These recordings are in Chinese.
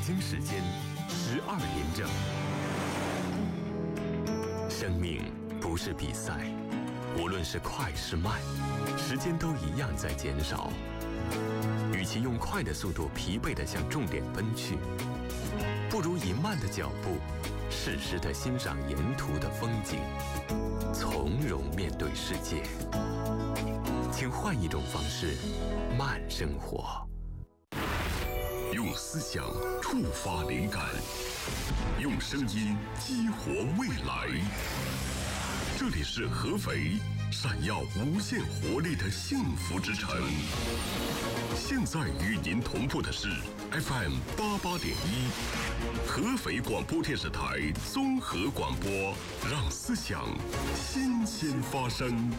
京时间12点整。生命不是比赛，无论是快是慢，时间都一样在减少。与其用快的速度疲惫地向重点奔去，不如以慢的脚步，适时地欣赏沿途的风景，从容面对世界。请换一种方式，慢生活。 用思想触发灵感，用声音激活未来。这里是合肥闪耀无限活力的幸福之城。现在与您同步的是 FM 88.1，合肥广播电视台综合广播，让思想新鲜发生。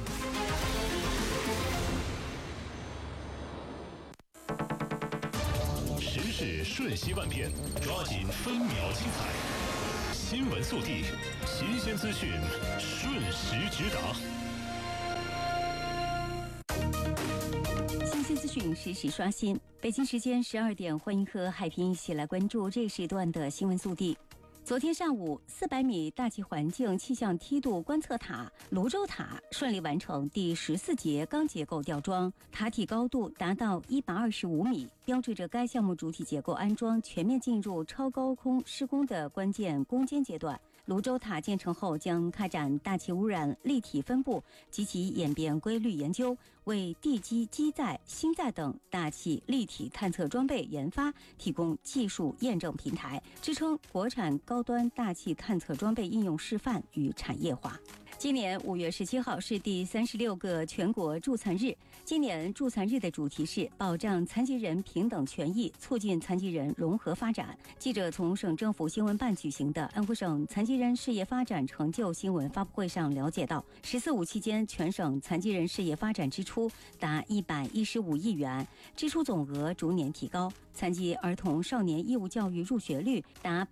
时事瞬息万变，抓紧分秒精彩。新闻速递，新鲜资讯，瞬时直达。 新鲜资讯实时刷新。北京时间12点，欢迎和海平一起来关注这时段的新闻速递。昨天上午，400米大气环境气象梯度观测塔泸州塔顺利完成第14节钢结构吊装，塔体高度达到125米，标志着该项目主体结构安装全面进入超高空施工的关键攻坚阶段。泸州塔建成后将开展大气污染立体分布及其演变规律研究，为地基、基载、星载等大气立体探测装备研发提供技术验证平台，支撑国产高端大气探测装备应用示范与产业化。今年5月17号是第36个全国助残日。今年助残日的主题是保障残疾人平等权益，促进残疾人融合发展。记者从省政府新闻办举行的安徽省残疾人事业发展成就新闻发布会上了解到，“14·5”期间全省残疾人事业发展支出达115亿元，支出总额逐年提高。残疾儿童少年义务教育入学率达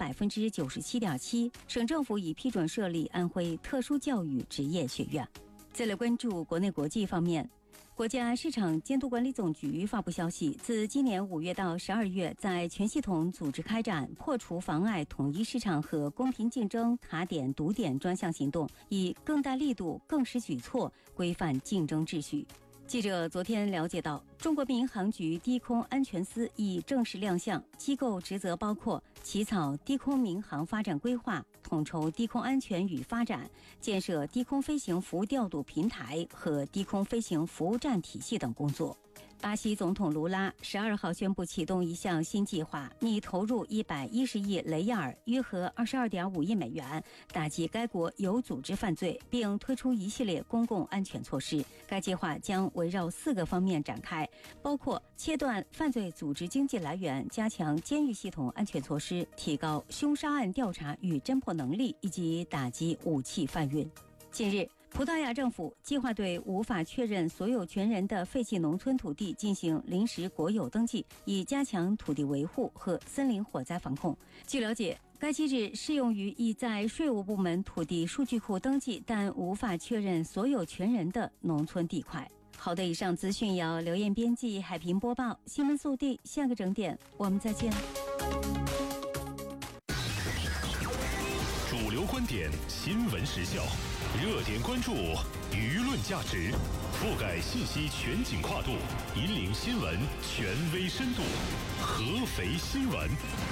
97.7%，省政府已批准设立安徽特殊教育职业学院。再来关注国内国际方面。国家市场监督管理总局发布消息，自今年5月到12月，在全系统组织开展破除妨碍统一市场和公平竞争卡点堵点专项行动，以更大力度、更实举措规范竞争秩序。记者昨天了解到，中国民航局低空安全司已正式亮相，机构职责包括起草低空民航发展规划、统筹低空安全与发展、建设低空飞行服务调度平台和低空飞行服务站体系等工作。巴西总统卢拉12号宣布启动一项新计划，拟投入110亿雷亚尔，约合22.5亿美元，打击该国有组织犯罪，并推出一系列公共安全措施。该计划将围绕4个方面展开，包括切断犯罪组织经济来源，加强监狱系统安全措施，提高凶杀案调查与侦破能力，以及打击武器贩运。近日，葡萄牙政府计划对无法确认所有权人的废弃农村土地进行临时国有登记，以加强土地维护和森林火灾防控。据了解，该机制适用于已在税务部门土地数据库登记但无法确认所有权人的农村地块。好的，以上资讯由刘燕编辑，海平播报。新闻速递，下个整点我们再见。 主流观点，新闻时效，热点关注，舆论价值，覆盖信息全景跨度，引领新闻权威深度。合肥新闻。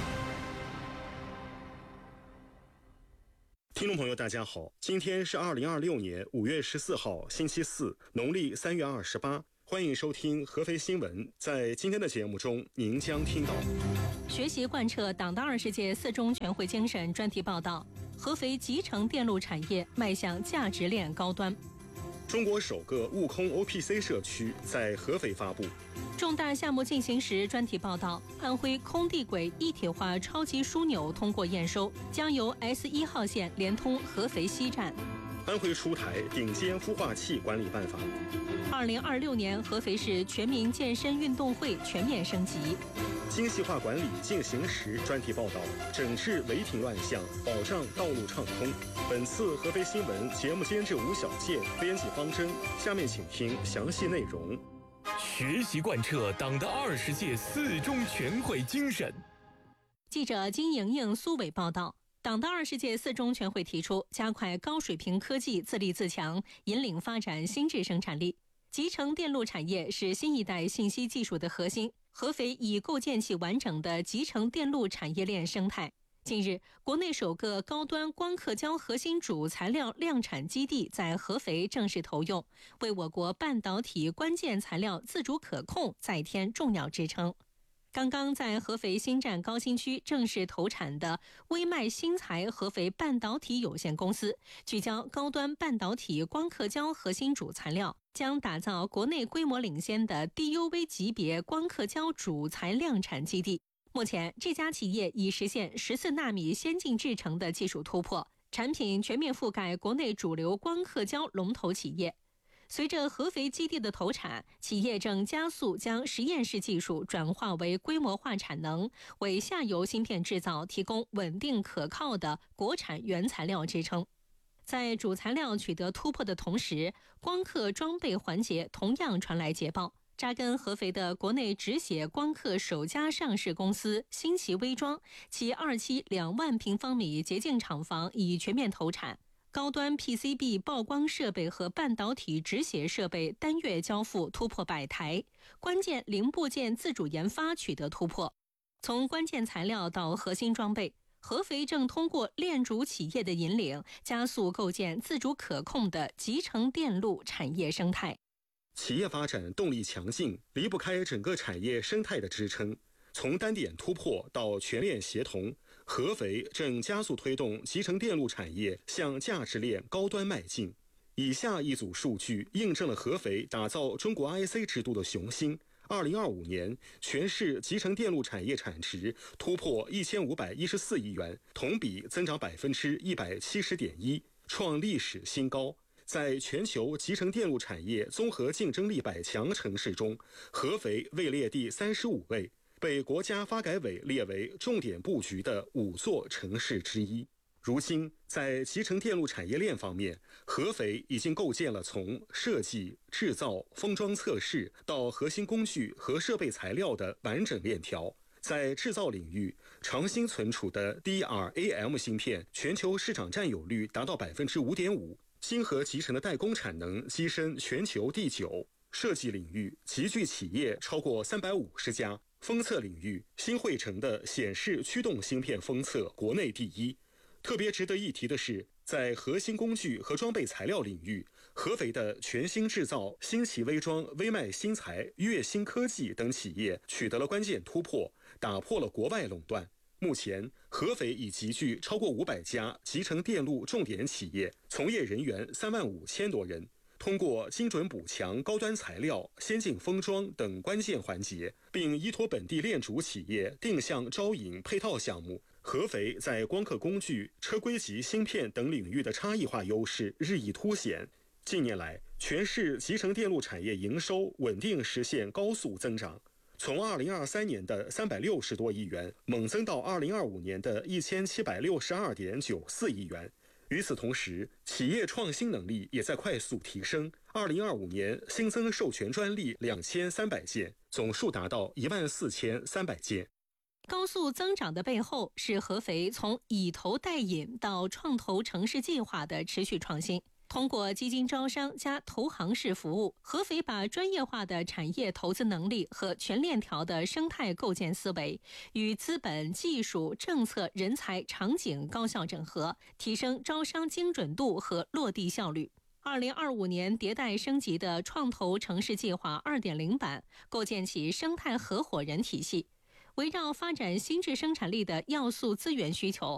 听众朋友大家好，今天是2026年5月14号星期四，农历3月28，欢迎收听合肥新闻。在今天的节目中，您将听到学习贯彻党的20届4中全会精神专题报道，合肥集成电路产业迈向价值链高端。 中国首个悟空 OPC 社区在合肥发布。 重大项目进行时专题报道，安徽空地轨一体化超级枢纽通过验收，将由 S1号线连通合肥西站。 安徽出台顶尖孵化器管理办法。 2026年合肥市全民健身运动会全面升级。 精细化管理进行时专题报道，整治违停乱象，保障道路畅通。本次合肥新闻节目监制吴小健，编辑方针。下面请听详细内容。 学习贯彻党的20届4中全会精神。 记者金莹莹、苏伟报道。党的20届4中全会提出，加快高水平科技自立自强，引领发展新质生产力。集成电路产业是新一代信息技术的核心，合肥已构建起完整的集成电路产业链生态。近日，国内首个高端光刻胶核心主材料量产基地在合肥正式投用，为我国半导体关键材料自主可控再添重要支撑。刚刚在合肥新站高新区正式投产的微迈新材合肥半导体有限公司，聚焦高端半导体光刻胶核心主材料，将打造国内规模领先的 DUV 级别光刻胶主材量产基地。目前，这家企业已实现14纳米先进制程的技术突破，产品全面覆盖国内主流光刻胶龙头企业。随着合肥基地的投产，企业正加速将实验室技术转化为规模化产能，为下游芯片制造提供稳定可靠的国产原材料支撑。在主材料取得突破的同时，光刻装备环节同样传来捷报。扎根合肥的国内直写光刻首家上市公司新奇微装，其2期2万平方米洁净厂房已全面投产。高端 PCB 曝光设备和半导体直写设备单月交付突破100台，关键零部件自主研发取得突破。从关键材料到核心装备，合肥正通过链主企业的引领，加速构建自主可控的集成电路产业生态。 企业发展动力强劲，离不开整个产业生态的支撑。从单点突破到全链协同，合肥正加速推动集成电路产业向价值链高端迈进。以下一组数据印证了合肥打造中国 IC 制度的雄心。2025年，全市集成电路产业产值突破1514亿元，同比增长170.1%，创历史新高。在全球集成电路产业综合竞争力100强城市中，合肥位列第35位，被国家发改委列为重点布局的5座城市之一。如今，在集成电路产业链方面，合肥已经构建了从设计、制造、封装测试到核心工具和设备材料的完整链条。在制造领域，长兴存储的 DRAM 芯片全球市场占有率达到5.5%。星河集成的代工产能跻身全球第9，设计领域集聚企业超过350家，封测领域新汇成的显示驱动芯片封测国内第1。特别值得一提的是，在核心工具和装备材料领域，合肥的全新制造、新奇微装、微迈新材、粤新科技等企业取得了关键突破，打破了国外垄断。目前，合肥已集聚超过500家集成电路重点企业，从业人员35000多人。通过精准补强高端材料、先进封装等关键环节，并依托本地链主企业定向招引配套项目，合肥在光刻工具、车规级芯片等领域的差异化优势日益凸显。近年来，全市集成电路产业营收稳定实现高速增长。从2023年的360多亿元猛增到2025年的1762.94亿元。与此同时，企业创新能力也在快速提升。2025年新增授权专利2300件，总数达到14300件。 高速增长的背后是合肥从以投代引到创投城市计划的持续创新。通过基金招商加投行式服务，合肥把专业化的产业投资能力和全链条的生态构建思维与资本、技术、政策、人才、场景高效整合，提升招商精准度和落地效率。2025年迭代升级的创投城市计划 2.0 版，构建起生态合伙人体系，围绕发展新质生产力的要素资源需求，